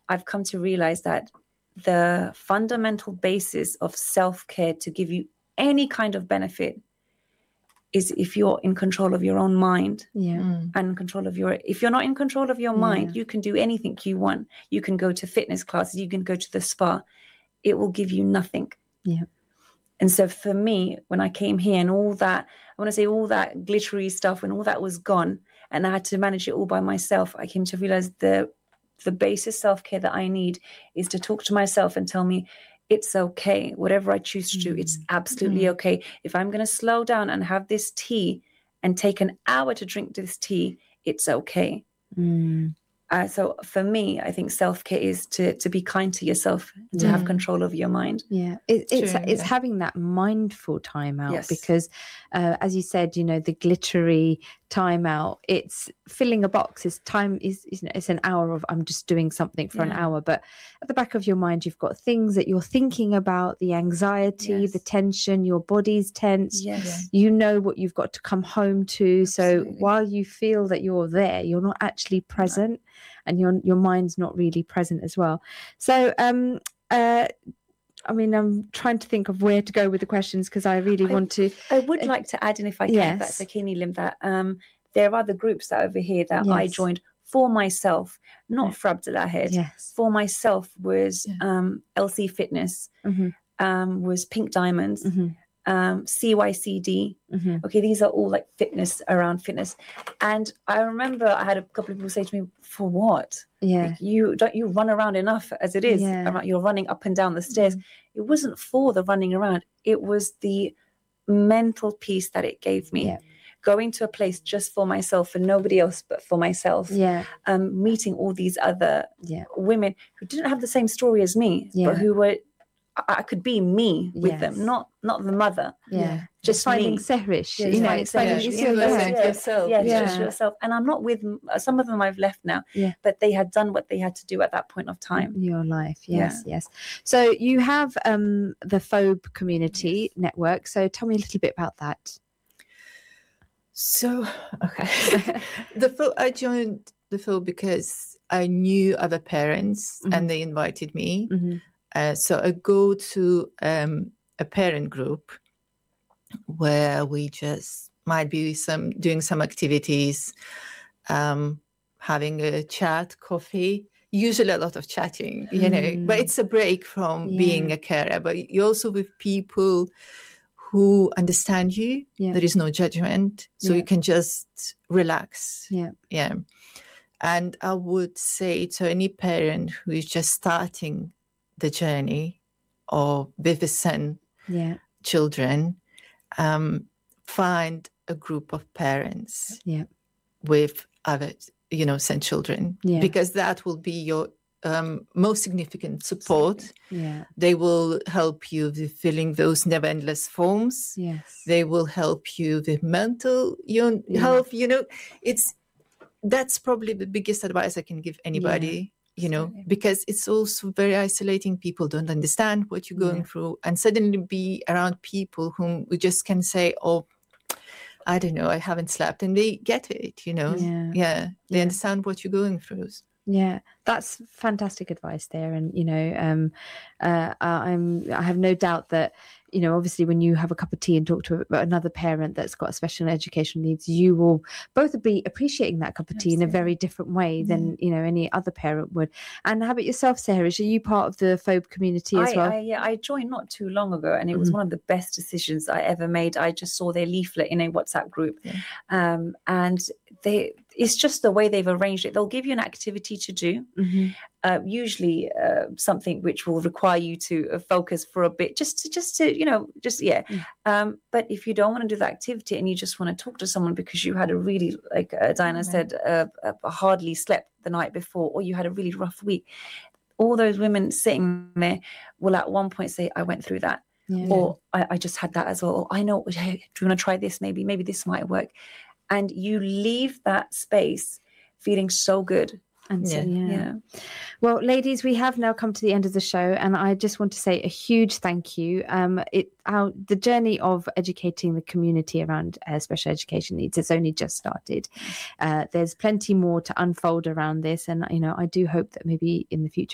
I've come to realize that the fundamental basis of self-care to give you any kind of benefit is if you're in control of your own mind and control of if you're not in control of your mind, you can do anything you want. You can go to fitness classes, you can go to the spa. It will give you nothing. Yeah. And so for me, when I came here and all that, I want to say all that glittery stuff, when all that was gone and I had to manage it all by myself, I came to realize the basic self-care that I need is to talk to myself and tell me, it's okay. Whatever I choose to do, it's absolutely okay. If I'm going to slow down and have this tea and take an hour to drink this tea, it's okay. So for me, I think self-care is to be kind to yourself and to have control of your mind. Yeah, it's having that mindful time out because, as you said, you know, the glittery time out, it's filling a box. It's time it's an hour of I'm just doing something for an hour, but at the back of your mind, you've got things that you're thinking about, the anxiety, the tension, your body's tense. You know what you've got to come home to. Absolutely. So while you feel that you're there, you're not actually present. And your mind's not really present as well. So, I mean, I'm trying to think of where to go with the questions because I really want to. I would like to add in, if I can, if that's okay, Neelam, that there are other groups that over here that I joined for myself, not for Abdullah Head. For myself was LC Fitness, was Pink Diamonds. CYCD. Okay, these are all like fitness, around fitness. And I remember I had a couple of people say to me, for what? Like, you run around enough as it is. You're running up and down the stairs. It wasn't for the running around. It was the mental peace that it gave me. Going to a place just for myself and nobody else but for myself. Meeting all these other women who didn't have the same story as me, but who were, I could be me with them, not the mother. Just finding me. Sehrish. Yourself. Just yourself. And I'm not with some of them. I've left now. But they had done what they had to do at that point of time. Your life, yes. So you have the Phobe Community Network. So tell me a little bit about that. So, okay, I joined the Phobe because I knew other parents and they invited me. So I go to a parent group where we just might be doing some activities, having a chat, coffee, usually a lot of chatting, you know, but it's a break from being a carer. But you're also with people who understand you. There is no judgment. So you can just relax. And I would say to any parent who is just starting the journey or with the son, children, find a group of parents with other, you know, son children, because that will be your most significant support. They will help you with filling those never endless forms. They will help you with mental health. You know, that's probably the biggest advice I can give anybody. You know, because it's also very isolating. People don't understand what you're going through, and suddenly be around people whom we just can say, oh, I don't know, I haven't slept, and they get it, you know. They understand what you're going through. Yeah, that's fantastic advice there. And, you know, I have no doubt that, you know, obviously when you have a cup of tea and talk to another parent that's got special educational needs, you will both be appreciating that cup of tea in a very different way than, you know, any other parent would. And how about yourself, Sehrish? Are you part of the Phobe community as well? I joined not too long ago, and it was one of the best decisions I ever made. I just saw their leaflet in a WhatsApp group, and it's just the way they've arranged it. They'll give you an activity to do, usually something which will require you to focus for a bit, just to but if you don't want to do the activity and you just want to talk to someone because you had a really, like Diana said, hardly slept the night before, or you had a really rough week, all those women sitting there will at one point say, I went through that, or I just had that as well, or I know, hey, do you want to try this? Maybe this might work. And you leave that space feeling so good. And well, ladies, we have now come to the end of the show, and I just want to say a huge thank you. The journey of educating the community around special education needs has only just started. There's plenty more to unfold around this, and you know, I do hope that maybe in the future